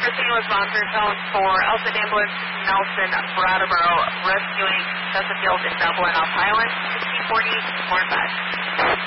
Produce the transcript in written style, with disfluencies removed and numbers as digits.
scene was monitored tone for Elton Ambulance Nelson Brattleboro rescuing Chesterfield in Dublin off Highland, 1640, 45.